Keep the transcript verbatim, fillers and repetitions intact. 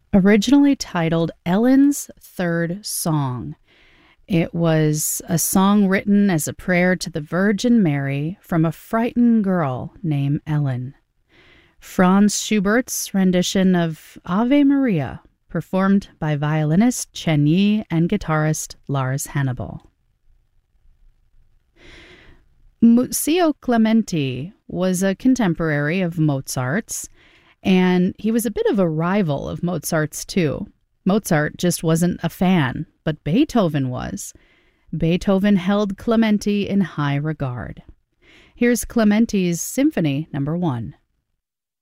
Originally titled Ellen's Third Song. It was a song written as a prayer to the Virgin Mary from a frightened girl named Ellen. Franz Schubert's rendition of Ave Maria, performed by violinist Chen Yi and guitarist Lars Hannibal. Muzio Clementi was a contemporary of Mozart's, and he was a bit of a rival of Mozart's too. Mozart just wasn't a fan, but Beethoven was. Beethoven held Clementi in high regard. Here's Clementi's Symphony Number One.